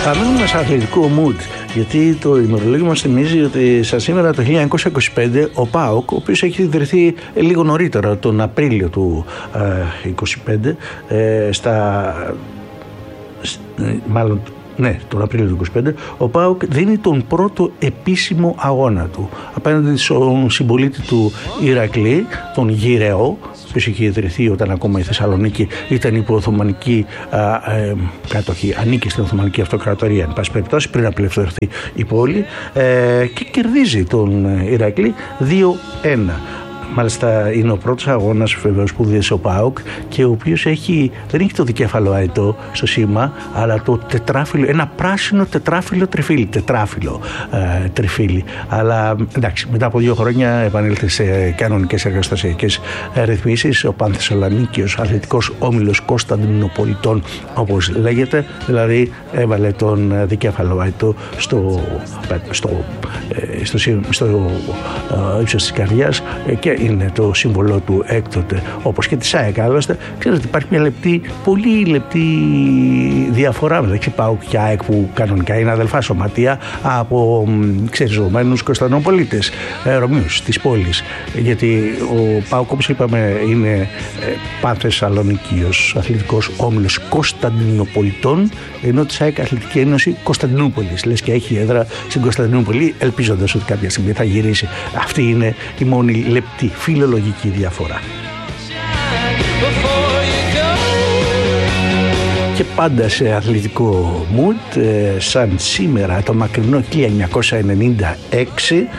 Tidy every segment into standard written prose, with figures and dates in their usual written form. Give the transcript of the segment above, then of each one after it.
Θα μείνουμε σε αθλητικό mood, γιατί το ημερολόγιο μας θυμίζει ότι σαν σήμερα το 1925 ο ΠΑΟΚ, ο οποίος έχει ιδρυθεί λίγο νωρίτερα, τον Απρίλιο του 1925, τον Απρίλιο του 1925, ο ΠΑΟΚ δίνει τον πρώτο επίσημο αγώνα του απέναντι στον συμπολίτη του Ηρακλή, τον Γυραιό, που είχε ιδρυθεί όταν ακόμα η Θεσσαλονίκη ήταν υπό Οθωμανική κατοχή, ανήκει στην Οθωμανική Αυτοκρατορία, εν πάση περιπτώσει, πριν απελευθερωθεί η πόλη, και κερδίζει τον Ηρακλή 2-1. Μάλιστα είναι ο πρώτος αγώνας βεβαίως που δίεσε ο ΠΑΟΚ και ο οποίος δεν έχει το δικέφαλο αετό στο σήμα, αλλά το τετράφυλλο, ένα πράσινο τετράφυλλο τριφύλι. Αλλά εντάξει, μετά από 2 χρόνια επανήλθε σε κανονικές εργαστασιακές ρυθμίσεις ο Πανθεσσαλονίκιος Αθλητικός Όμιλος Κωνσταντινοπολιτών, όπως λέγεται, δηλαδή έβαλε τον δικέφαλο αετό στο ύψος της καρδιάς και είναι το σύμβολό του έκτοτε, όπως και της ΑΕΚ. Άλλωστε, ξέρετε, υπάρχει μια πολύ λεπτή διαφορά μεταξύ ΠΑΟΚ και ΑΕΚ, που κανονικά είναι αδελφά σωματεία από ξεριζωμένους Κωνσταντινοπολίτες, Ρωμαίους της πόλης. Γιατί ο ΠΑΟΚ, όπως είπαμε, είναι Πανθεσσαλονίκιος Αθλητικός Όμιλος Κωνσταντινοπολιτών, ενώ της ΑΕΚ Αθλητική Ένωση Κωνσταντινούπολης. Λες και έχει έδρα στην Κωνσταντινούπολη, ελπίζοντας ότι κάποια στιγμή θα γυρίσει. Αυτή είναι η μόνη λεπτή φιλολογική διαφορά. Και πάντα σε αθλητικό mood, σαν σήμερα το μακρινό 1996,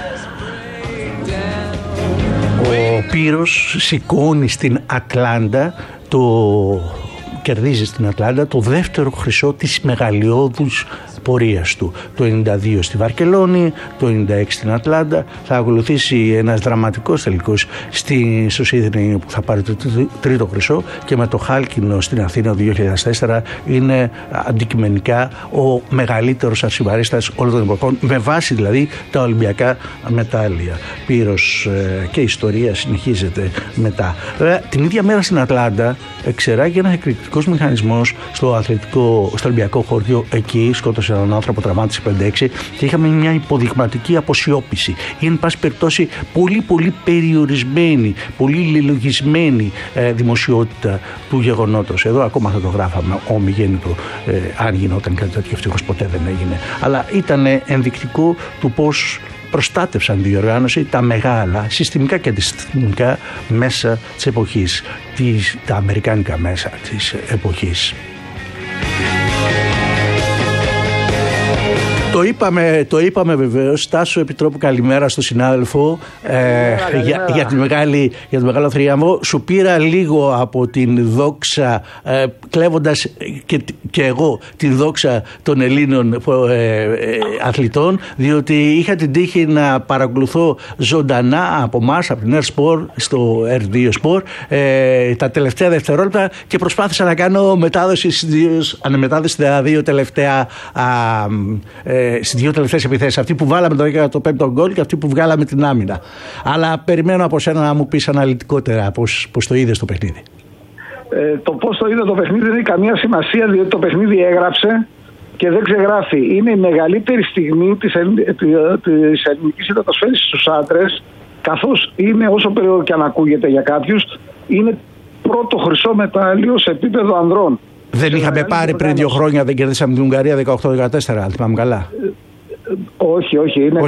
ο Πύρος σηκώνει στην Ατλάντα, κερδίζει στην Ατλάντα το δεύτερο χρυσό της μεγαλειώδους πορείας του. Το 92 στη Βαρκελόνη, το 96 στην Ατλάντα. Θα ακολουθήσει ένας δραματικός τελικός στο Σίδνεϊ, που θα πάρει το τρίτο χρυσό, και με το χάλκινο στην Αθήνα το 2004 είναι αντικειμενικά ο μεγαλύτερος αρσιβαρίστας όλων των εποχών, με βάση δηλαδή τα Ολυμπιακά μετάλλια. Πύρος και η ιστορία συνεχίζεται μετά. Βέβαια, την ίδια μέρα στην Ατλάντα εξεράγει ένας εκρηκτικός μηχανισμός στο Ολυμπιακό χωριό. Εκεί σκότωσε έναν άνθρωπο, τραυμάτισε 5-6 και είχαμε μια υποδειγματική αποσιώπηση ή εν πάση περιπτώσει πολύ περιορισμένη, πολύ λιλογισμένη δημοσιότητα του γεγονότος. Εδώ ακόμα θα το γράφαμε ομιγέννητο, αν γινόταν κάτι τέτοιο, ευτυχώς ποτέ δεν έγινε. Αλλά ήταν ενδεικτικό του πώς προστάτευσαν τη διοργάνωση τα μεγάλα συστημικά και αντισυστημικά μέσα της εποχής, τα αμερικάνικα μέσα της εποχής. Το είπαμε βεβαίως. Τάσο Επιτρόπου, καλημέρα στο συνάδελφο, για τη μεγάλο θρίαμβο. Σου πήρα λίγο από την δόξα, κλέβοντας και εγώ την δόξα των Ελλήνων αθλητών, διότι είχα την τύχη να παρακολουθώ ζωντανά από εμάς, από την Air Sport στο R2 Sport, τα τελευταία δευτερόλεπτα, και προσπάθησα να κάνω μετάδοση στα δύο τελευταίες επιθέσεις. Αυτή που βάλαμε το 15ο γκολ και αυτή που βγάλαμε την άμυνα. Αλλά περιμένω από σένα να μου πεις αναλυτικότερα πώς το είδες το παιχνίδι. Το πώς το είδε το παιχνίδι δεν έχει καμία σημασία, διότι το παιχνίδι έγραψε και δεν ξεγράφει. Είναι η μεγαλύτερη στιγμή της ελληνικής υδατοσφαίρησης στους άντρες, καθώς είναι, όσο περίοδο και αν ακούγεται για κάποιους, είναι πρώτο χρυσό μετάλλιο σε επίπεδο ανδρών. Δεν είχαμε πάρει πριν 2 χρόνια, δεν κερδίσαμε την Ουγγαρία 18-14, αν θυμάμαι καλά. Όχι. Είναι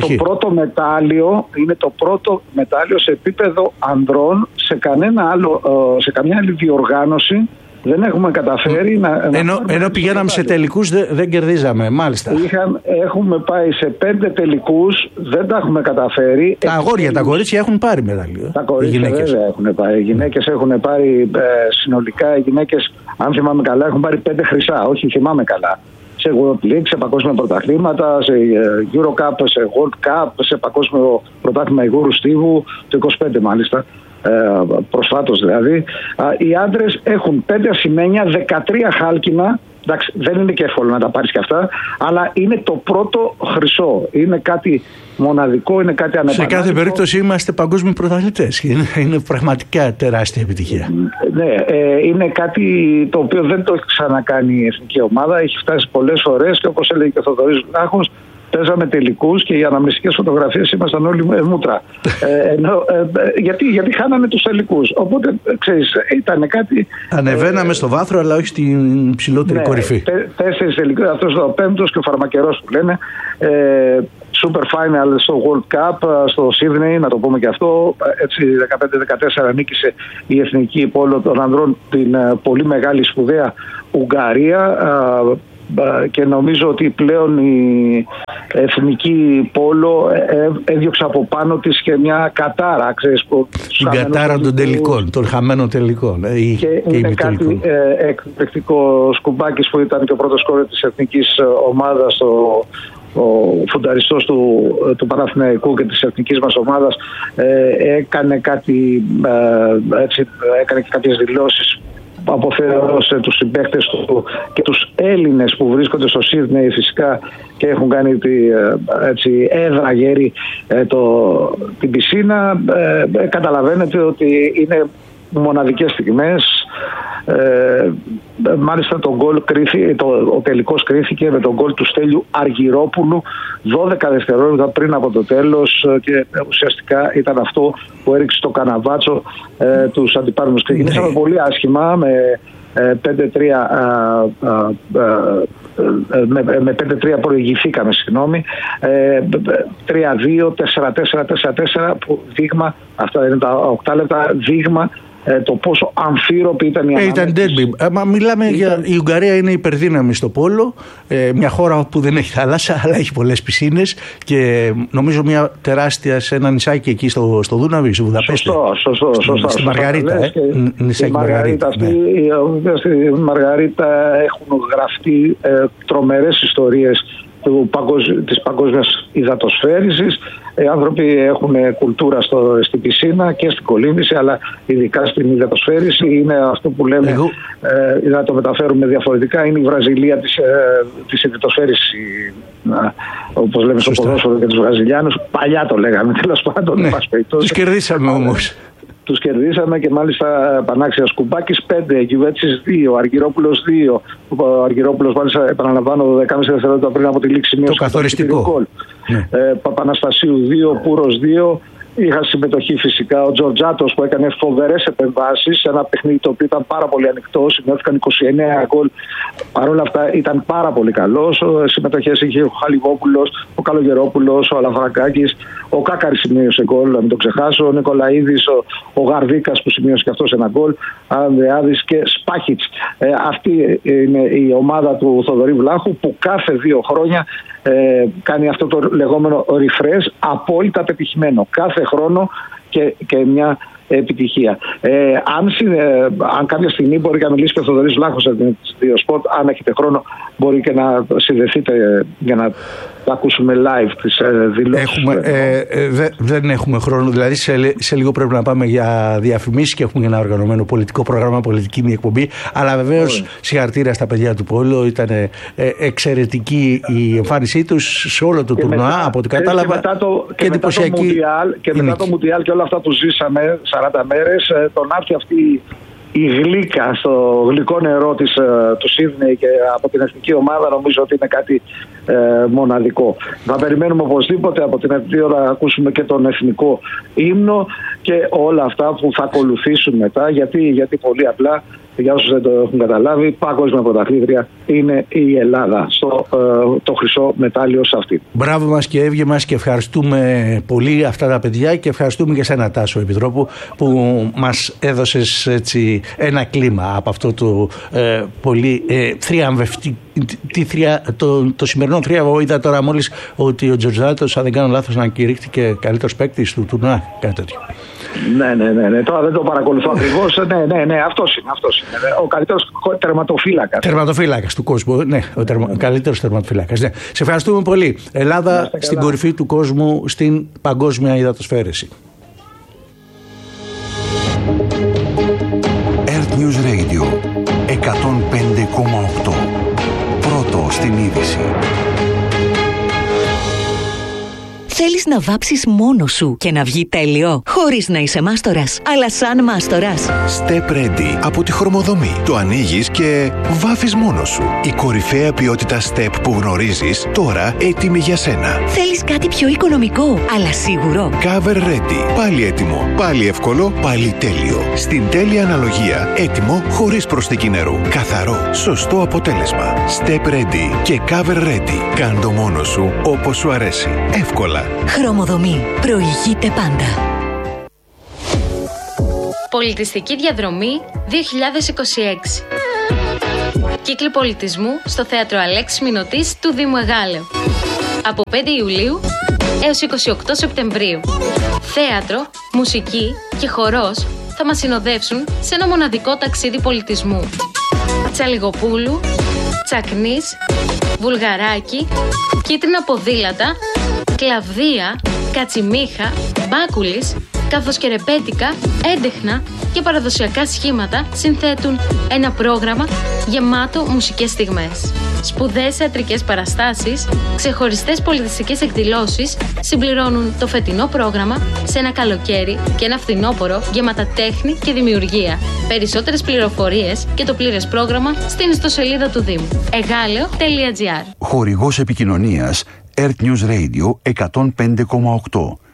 το πρώτο μετάλλιο σε επίπεδο ανδρών. Σε καμιά άλλη διοργάνωση δεν έχουμε καταφέρει ενώ πηγαίναμε σε τελικούς δεν κερδίζαμε, μάλιστα. Έχουμε πάει σε 5 τελικούς, δεν τα έχουμε καταφέρει. Τα κορίτσια έχουν πάρει μετάλλιο. Τα κορίτσια βέβαια έχουν πάρει. Οι γυναίκες έχουν πάρει συνολικά, οι γυναίκες, αν θυμάμαι καλά, έχουν πάρει 5 χρυσά. Όχι, θυμάμαι καλά. Σε World League, σε παγκόσμια πρωταθλήματα, σε Euro Cup, σε World Cup, σε παγκόσμιο πρωτάθλημα υγούρου στίβου, το 25 μάλιστα. Προσφάτως δηλαδή. Οι άντρες έχουν 5 ασημένια, 13 χάλκινα Εντάξει, δεν είναι και εύκολο να τα πάρεις και αυτά, αλλά είναι το πρώτο χρυσό. Είναι κάτι μοναδικό, είναι κάτι ανεπανάληπτο. Σε κάθε περίπτωση είμαστε παγκόσμιοι πρωταθλητές. Είναι πραγματικά τεράστια επιτυχία. Ναι, είναι κάτι το οποίο δεν το έχει ξανακάνει η εθνική ομάδα. Έχει φτάσει πολλές φορές και όπως έλεγε και ο Θοδωρής Βλάχος, παίζαμε τελικούς και οι αναμνηστικές φωτογραφίες ήμασταν όλοι μούτρα. Γιατί χάναμε τους τελικούς. Οπότε, ξέρεις, ήταν κάτι... Ανεβαίναμε στο βάθρο, αλλά όχι στην ψηλότερη κορυφή. 4 τελικούς, αυτός ο πέμπτος και ο φαρμακερός που λένε. Super Final στο World Cup, στο Sydney, να το πούμε και αυτό. Έτσι, 15-14 νίκησε η εθνική πόλο των ανδρών την πολύ μεγάλη σπουδαία Ουγγαρία. Και νομίζω ότι πλέον η εθνική πόλο έδιωξε από πάνω της και μια κατάρα, ξέρεις, την κατάρα των τελικών, των χαμένων τελικών και είναι κάτι εκπληκτικό. Σκουμπάκης, που ήταν και ο πρώτος σκόρερ της εθνικής ομάδας, ο φουνταριστός του Παναθηναϊκού και της εθνικής μας ομάδας, έκανε και κάποιες δηλώσεις, αποφέρωσε τους συμπαίκτες του και τους Έλληνες που βρίσκονται στο Σίδνεϊ φυσικά και έχουν κάνει έδρα γέρη την πισίνα. Καταλαβαίνετε ότι είναι μοναδικές στιγμές. Μάλιστα ο τελικός κρίθηκε με τον γκολ του Στέλιου Αργυρόπουλου 12 δευτερόλεπτα πριν από το τέλος, και ουσιαστικά ήταν αυτό που έριξε το καναβάτσο τους αντιπάλους. Ξεκινήσαμε πολύ άσχημα με 5-3 προηγηθήκαμε, 3-2, 4-4, 4-4 που δείγμα, αυτά είναι τα 8 λεπτά, δείγμα το πόσο αμφίροπη ήταν η ανάμεσα. Ήταν ντέρμπι. Η Ουγγαρία είναι υπερδύναμη στο πόλο, μια χώρα που δεν έχει θάλασσα αλλά έχει πολλές πισίνες και νομίζω μια τεράστια σε ένα νησάκι εκεί στο Δούναβι, στο Βουδαπέστη. Σωστό. Στη Μαργαρίτα. Νησάκι Μαργαρίτα. Στη Μαργαρίτα έχουν γραφτεί τρομερές ιστορίες της παγκόσμιας υδατοσφαίρισης. Οι άνθρωποι έχουν κουλτούρα στην πισίνα και στην κολύμβηση, αλλά ειδικά στην υδατοσφαίριση. Είναι αυτό που λέμε, να το μεταφέρουμε διαφορετικά, είναι η Βραζιλία της υδατοσφαίρισης, όπως λέμε στο ποδόσφαιρο και τους Βραζιλιάνους. Παλιά το λέγαμε, τέλος πάντων. Τους κερδίσαμε όμως. Τους κερδίσαμε και μάλιστα πανάξια. Σκουμπάκης 5, Γιουβέτσης 2, Αργυρόπουλος 2. Ο Αργυρόπουλος, μάλιστα, επαναλαμβάνω, 12,5 δευτερόλεπτα πριν από τη λήξη μείωση. Το καθοριστικό. Παπαναστασίου 2, Πούρος 2. Είχα συμμετοχή φυσικά ο Τζορτζάτος που έκανε φοβερές επεμβάσεις σε ένα παιχνίδι το οποίο ήταν πάρα πολύ ανοιχτό. Σημειώθηκαν 29 γκολ. Παρ' όλα αυτά ήταν πάρα πολύ καλός. Συμμετοχές είχε ο Χαλιβόπουλος, ο Καλογερόπουλος, ο Αλαφραγκάκης. Ο Κάκαρης σημείωσε γκολ, να μην το ξεχάσω. Ο Νικολαίδης, ο Γαρδίκας που σημείωσε και αυτός ένα γκολ. Ανδρεάδης και Σπάχιτς. Αυτή είναι η ομάδα του Θοδωρή Βλάχου που κάθε 2 χρόνια κάνει αυτό το λεγόμενο refresh, απόλυτα πετυχημένο. Κάθε χρόνο και μια επιτυχία. Αν κάποια στιγμή μπορεί να μιλήσει και ο Θοδωρής Βλάχος από την Διοσπορτ, αν έχετε χρόνο μπορεί και να συνδεθείτε για να τα ακούσουμε live τις δηλώσεις. Δεν έχουμε χρόνο, δηλαδή σε λίγο πρέπει να πάμε για διαφημίσεις και έχουμε ένα οργανωμένο πολιτικό πρόγραμμα, πολιτική μια εκπομπή, αλλά βεβαίως συγχαρητήρια στα παιδιά του Πόλο, ήταν εξαιρετική η εμφάνισή τους σε όλο το τουρνουά από ό,τι κατάλαβα και εντυπωσιακή. Και μετά το Μουντιάλ και όλα αυτά που ζήσαμε 40 μέρες, τον άφησε αυτή η γλύκα στο γλυκό νερό του Σίδνεϊ και από την εθνική ομάδα, νομίζω ότι είναι κάτι μοναδικό. Θα περιμένουμε οπωσδήποτε από την εθνική ώρα να ακούσουμε και τον εθνικό ύμνο και όλα αυτά που θα ακολουθήσουν μετά, γιατί πολύ απλά, για όσους δεν το έχουν καταλάβει, παγκόσμια πρωταθλήτρια είναι η Ελλάδα το χρυσό μετάλλιο σε αυτή. Μπράβο μας και έβγε μας και ευχαριστούμε πολύ αυτά τα παιδιά και ευχαριστούμε και σένα, Τάσο Επιτρόπου, που μας έδωσες έτσι ένα κλίμα από αυτό το πολύ θριαμβευτικό. Το σημερινό θρίαμβο. Είδα τώρα μόλις ότι ο Τζορτζάτος, αν δεν κάνω λάθος, να κηρύχθηκε καλύτερος παίκτης του τουρνουά, κάτι τέτοιο. Ναι. Τώρα δεν το παρακολουθώ ακριβώς. Ναι, αυτός είναι. Ο καλύτερος τερματοφύλακας. Τερματοφύλακας του κόσμου. Ναι, ο καλύτερος τερματοφύλακας. Ναι. Σε ευχαριστούμε πολύ. Ελλάδα στην κορυφή του κόσμου στην παγκόσμια υδατοσφαίριση. Earth News Radio 105,8. όμως την είδηση. Θέλεις να βάψεις μόνος σου και να βγει τέλειο, χωρίς να είσαι μάστορας, αλλά σαν μάστορας. Step Ready από τη Χρωμοδομή. Το ανοίγεις και βάφεις μόνος σου. Η κορυφαία ποιότητα Step που γνωρίζεις, τώρα έτοιμη για σένα. Θέλεις κάτι πιο οικονομικό, αλλά σίγουρο. Cover Ready. Πάλι έτοιμο, πάλι εύκολο, πάλι τέλειο. Στην τέλεια αναλογία, έτοιμο χωρίς προσθήκη νερού. Καθαρό, σωστό αποτέλεσμα. Step Ready και Cover Ready. Κάν το μόνος σου όπως σου αρέσει. Εύκολα. Χρωμοδομή. Προηγείται πάντα. Πολιτιστική διαδρομή 2026. Κύκλοι πολιτισμού στο Θέατρο Αλέξης Μηνωτής του Δήμου Εγάλεου. Από 5 Ιουλίου έως 28 Σεπτεμβρίου. Θέατρο, μουσική και χορός θα μας συνοδεύσουν σε ένα μοναδικό ταξίδι πολιτισμού. Τσαλιγοπούλου, Τσακνής, Βουλγαράκι, Κίτρινα Ποδήλατα, Κλαβδία, Κατσιμίχα, Μπάκουλης, καθώς και ρεμπέτικα, έντεχνα και παραδοσιακά σχήματα συνθέτουν ένα πρόγραμμα γεμάτο μουσικές στιγμές. Σπουδαίες θεατρικές παραστάσεις, ξεχωριστές πολιτιστικές εκδηλώσεις συμπληρώνουν το φετινό πρόγραμμα σε ένα καλοκαίρι και ένα φθινόπωρο γεμάτα τέχνη και δημιουργία. Περισσότερες πληροφορίες και το πλήρες πρόγραμμα στην ιστοσελίδα του Δήμου egaleo.gr. Χορηγός επικοινωνίας Earth News Radio 105,8.